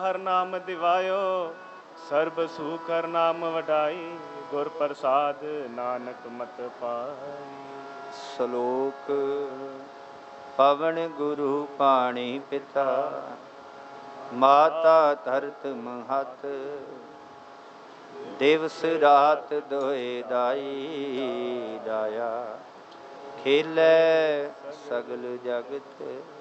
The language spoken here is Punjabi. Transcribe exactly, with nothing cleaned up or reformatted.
ਹਰ ਨਾਮ ਦਿਵਾਇਓ ਸਰਬ ਸੁਖ ਹਰ ਨਾਮ ਵਡਾਈ, ਗੁਰ ਪ੍ਰਸਾਦ ਨਾਨਕ ਮਤ ਪਾਈ। ਸ਼ਲੋਕ ਪਵਨ ਗੁਰੂ ਪਾਣੀ ਪਿਤਾ, ਮਾਤਾ ਧਰਤ ਮਹਤ, ਦਿਵਸ ਰਾਤ ਦੋਏ ਦਾਈ, ਦਾਇਆ ਖੇਲੇ ਸਗਲ ਜਗਤ